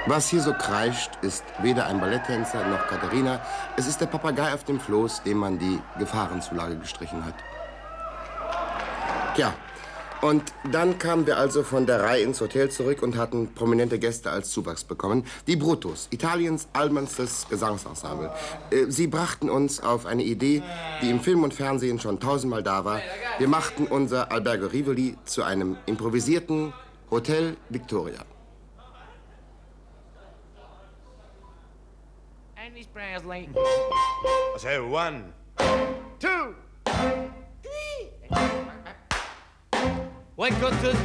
Was hier so kreischt, ist weder ein Balletttänzer noch Katharina. Es ist der Papagei auf dem Floß, dem man die Gefahrenzulage gestrichen hat. Tja, und dann kamen wir also von der Reihe ins Hotel zurück und hatten prominente Gäste als Zuwachs bekommen. Die Brutus, Italiens albernstes Gesangsensemble. Sie brachten uns auf eine Idee, die im Film und Fernsehen schon tausendmal da war. Wir machten unser Albergo Rivoli zu einem improvisierten Hotel Victoria. I say 1, 2, 3. Welcome to